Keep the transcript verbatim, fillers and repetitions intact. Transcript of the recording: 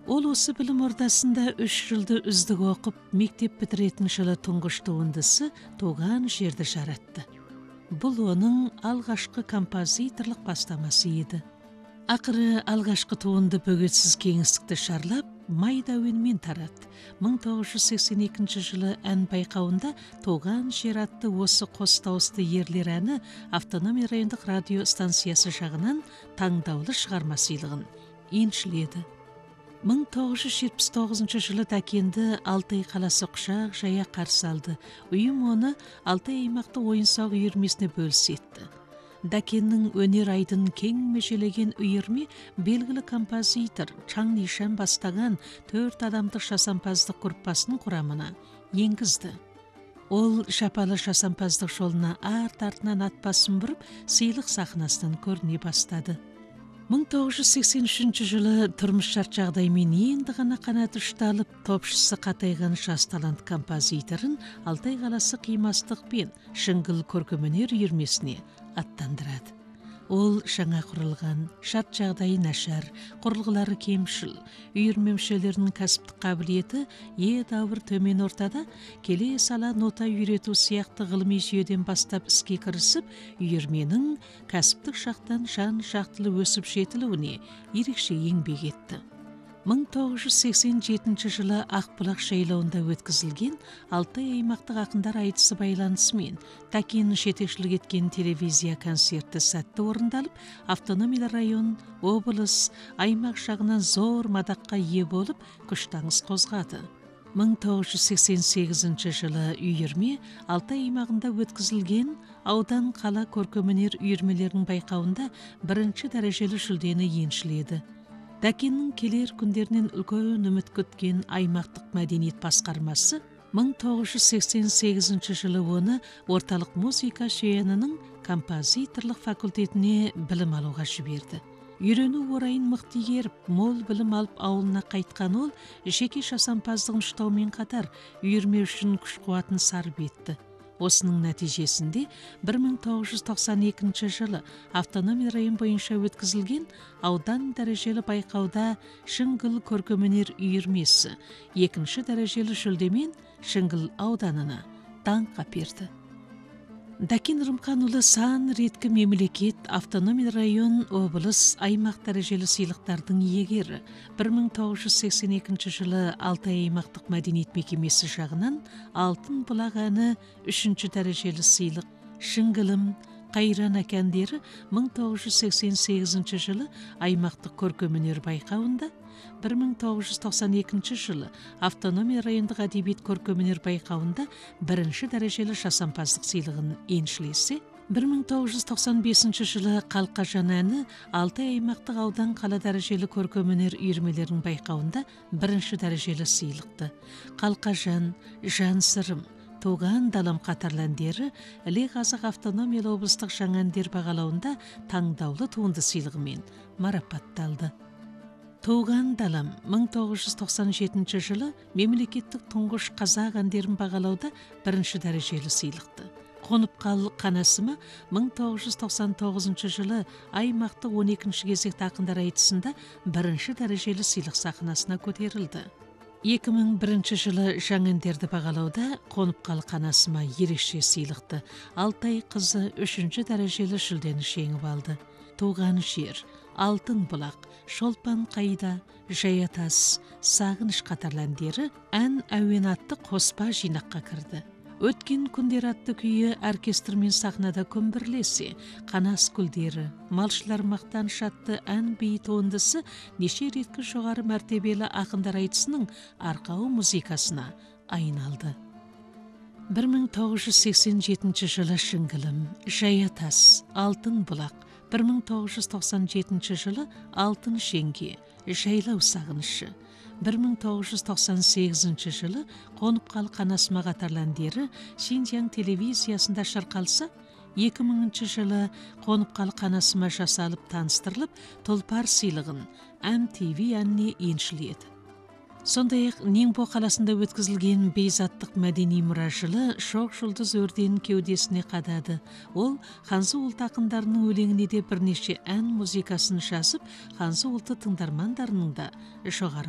Ол осы білім ордасында үш жылды үздік оқып, мектеп бітіретін жылы тұңғыш туындысы туған жерді жаратты. Бұл оның алғашқы композиторлық бастамасы еді. Ақыры алғашқы туынды бөгетсіз кеңістікті шарлап, майда әуенмен таратты. мың тоғыз жүз сексен екінші жылы ән байқауында туған жер атты осы қос дауысты ерлер әні автономия райондық радио станциясы жағынан таңдаулы шығарма сыйлығын еншіледі. мың тоғыз жүз жетпіс тоғызыншы жылы Дәкенді Алтай қаласы құшақ жая қарсы алды. Ұйым оны Алтай аймақты ойын-сауық үйірмесіне бөліс етті. Дәкеннің өнер айдын кең межелеген үйірме белгілі композитор Чаң Нишан бастаған төрт адамдық жасампаздық группасының құрамына енгізді. Ол жапалы жасампаздық жолына арт-артынан ат басын бұрып, сыйлық сахнасынан көріне бастады. мың тоғыз жүз сексен үшінші жылы тұрмыс шарт жағдаймен енді ғана қанаты ұшталып, топшысы қатайған жас талант композиторын Алтай қаласы қимастық пен шыңғыл көркемөнер үйірмесіне аттандырады. Ол жаңа құрылған, шарт жағдайы нашар, құрылғылары кемшіл, үйірме мүшелерінің кәсіптік қабілеті едәуір төмен ортада, келе сала нота үйрету сияқты ғылыми жүйеден бастап іске кірісіп, үйірменің кәсіптік жақтан жан жақтылы өсіп жетілуіне ерекше еңбек етті. мың тоғыз жүз сексен жетінші жылы Ақбұлақ жайлауында өткізілген Алтай аймақтық ақындар айтысы байланысымен Дәкеннің жетекшілік еткен телевизия концерті сәтті орындалып, автономия район, облыс, аймақ жағынан зор мадаққа ие болып, күштаңыз қозғады. мың тоғыз жүз сексен сегізінші жылы үйірме Алтай аймағында өткізілген аудан қала көркемөнер үйірмелерінің байқауында бірінші дәрежелі жүлдені еншіледі. Дәкеннің келер күндерінен үлкен үміт күткен аймақтық мәдениет басқармасы мың тоғыз жүз сексен сегізінші жылы оны орталық музыка шиенінің композиторлық факультетіне білім алуға жіберді. Үйрену орайын мықты игеріп, мол білім алып ауылына қайтқан ол, жеке жасампаздығын ұштаумен қатар үйірме үшін күш-қуатын сарып етті. Осының нәтижесінде бір мың тоғыз жүз тоқсан екінші жылы автономия район бойынша өткізілген аудан дәрежелі байқауда Шыңғыл көркемөнер үйірмесі екінші дәрежелі жүлдемен Шыңғыл ауданына даңқ әперді. Дәкен Рымханұлы сан реткі мемлекет, автономия район, облыс, аймақ дәрежелі сыйлықтардың иегері. бір мың тоғыз жүз сексен екінші жылы Алтай аймақтық мәдениет мекемесі жағынан Алтын бұлақ әні үшінші дәрежелі сыйлық. Шыңғылым, Қайран әкәндері мың тоғыз жүз сексен сегізінші жылы аймақтық көркемөнер байқауында, бір мың тоғыз жүз тоқсан екінші жылы автономия райондық әдебиет көркемөнер байқауында бірінші дәрежелі жасампаздық сыйлығын еншілесе, бір мың тоғыз жүз тоқсан бесінші жылы Қалқажан әні Алтай аймақтық аудан қала дәрежелі көркемөнер үйірмелерінің байқауында бірінші дәрежелі сыйлықты. Қалқажан, Жан сырым, Туған далам қатарлы әндері Іле Қазақ автономиялы облыстық жаңа әндер бағалауында таңдаулы туынды сыйлығымен марапатталды. Туған далам мың тоғыз жүз тоқсан жетінші жылы мемлекеттік тұңғыш қазақ әндерін бағалауда бірінші дәрежелі сыйлықты. Қонып қал қанасыма мың тоғыз жүз тоқсан тоғызыншы жылы аймақтық он екінші кезекті ақындар айтысында бірінші дәрежелі сыйлық сахнасына көтерілді. екі мың бірінші жылы жаңа әндерді бағалауда Қонып қал қанасыма ерекше сыйлықты. Алтай қызы үшінші дәрежелі жүлдені жеңіп алды. Туған жер, Алтын бұлақ, Шолпан қайда, Жаятас, Сағыныш қатарлы әндері ән әуен атты қоспа жинаққа кірді. Өткен күндер атты күйі оркестрмен сахнада көмбірлесе, Қанас гүлдері, Малшылар мақтан шатты ән би туындысы неше реткі жоғары мәртебелі ақындар айтысының арқауы музыкасына айналды. бір мың тоғыз жүз сексен жетінші жылы Шыңғылым, Жаятас, Алтын бұлақ, бір мың тоғыз жүз тоқсан жетінші жылы Алтын жеңге, Жайлау сағынышы, бір мың тоғыз жүз тоқсан сегізінші жылы Қонып қал қанасыма қатарлы әндері Шинжяң телевизиясында шырқалса, екі мыңыншы жылы Қонып қал қанасыма жасалып таныстырылып, Тұлпар сыйлығын эм ти ви әніне еншіледі. Сондай-ақ Нingbo қаласында өткізілген бейзаттық мәдени мұра жылы шоқ жұлдыз өрден кеудесіне қадады. Ол Ханзу ұлт ақындарының өлеңіне де бірнеше ән музыкасын жазып, Ханзу ұлты тыңдармандарының да жоғары